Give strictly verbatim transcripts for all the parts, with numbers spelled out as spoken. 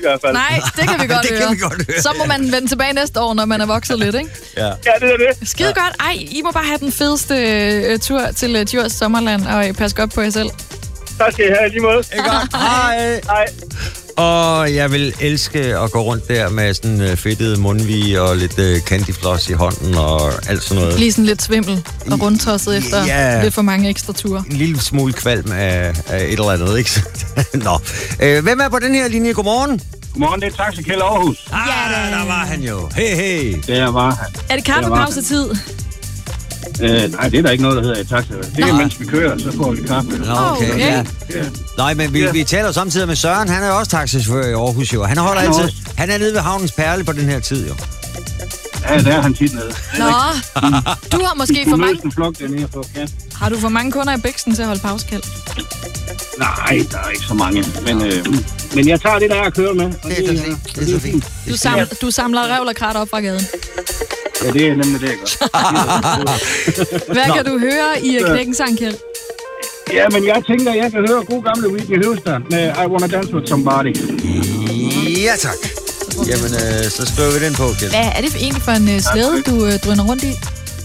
hvert fald. Nej, det kan vi godt det høre. kan vi godt høre. Så må man vende tilbage næste år, når man er vokset lidt, ikke? Ja, ja det er det. Skide ja. godt. Ej, I må bare have den fedeste øh, tur til øh, Djurs Sommerland, og øh, pas godt på jer selv. Tak skal I have, lige måde. Det er godt. Hej. Hej. Og jeg vil elske at gå rundt der med sådan uh, fedtede mundvige og lidt uh, candyfloss i hånden og alt sådan noget. Lige sådan lidt svimmel og rundtosset efter Ja. lidt for mange ekstra ture. En lille smule kvalm af, af et eller andet, ikke? Nå. Uh, hvem er på den her linje? Godmorgen. Godmorgen, det er Taxa Kjeld Aarhus. Ah, ja, der var han jo. Hey, hey. Det var han. Er det kaffepausetid? Øh, nej, det er der ikke noget, der hedder i taxa. Det er, Nå. mens vi kører, så får vi kaffe. Nå, okay. Okay. Ja. Ja. Nej, men vi, Ja. vi taler samtidig med Søren. Han er jo også taxichauffør i Aarhus, jo. Han holder Han er altid... også. Han er nede ved Havnens Perle på den her tid, jo. Ja, der er han tit nede. Nå, du har måske for Du mange... mødes en flok dernede på kant. Har du for mange kunder i biksen til at holde pausekald? Nej, der er ikke så mange. Men, øh, men jeg tager det, der er at køre med. Og Det er så fint. Det er så fint. Du, samler, du samler revl og krat op fra gaden. Ja, det er nemlig det, jeg gør. Hvad kan du høre i Knækkens sang, Kjeld? Ja, men jeg tænker, jeg kan høre god gamle Whitney Houston med I Wanna Dance With Somebody. Ja, tak. Jamen, øh, så skriver vi den på, Kjeld. Hvad er det for egentlig for en uh, slæde, du uh, drøner rundt i?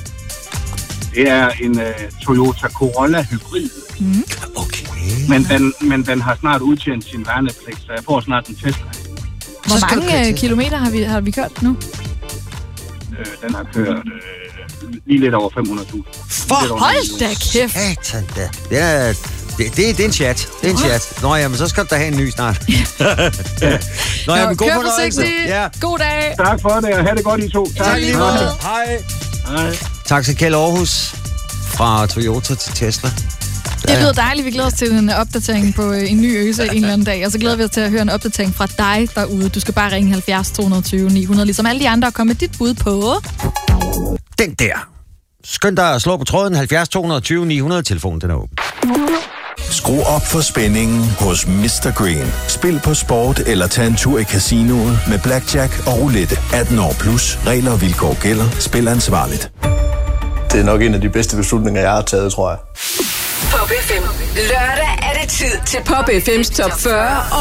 Det er en uh, Toyota Corolla Hybrid. Mm. Okay. Men den, men den har snart udtjent sin værnepligt, så jeg får snart en Tesla. Hvor skal du køre mange til. uh, kilometer har vi, har vi kørt nu? Øh, den har kørt øh, lige lidt over fem hundrede tusind. For Hold da kæft! satan da. Det er, det, det, det er en chat. Det er en chat. Nå, jamen, så skal du da have en ny snart. Nå, jamen, god kør fornøjelse. forsigtigt. Ja. God dag. Tak for det, og have det godt I to. Tak lige måde. Hej. Hej. Taxa Kjeld Aarhus. Fra Toyota til Tesla. Det lyder dejligt. Vi glæder os til en opdatering på øh, en ny øse en eller anden dag. Og så glæder vi os til at høre en opdatering fra dig derude. Du skal bare ringe halvfjerds to tyve ni hundrede, ligesom alle de andre, og komme med dit bud på... Den der. Skynd dig at slå på tråden halvfjerds to tyve ni hundrede. Telefonen, den er åben. Skru op for spændingen hos mister Green. Spil på sport eller tag en tur i casinoet med blackjack og roulette. atten år plus. Regler og vilkår gælder. Spil ansvarligt. Det er nok en af de bedste beslutninger, jeg har taget, tror jeg. Pop F M. Lørdag er det tid til Pop F M's Top fyrre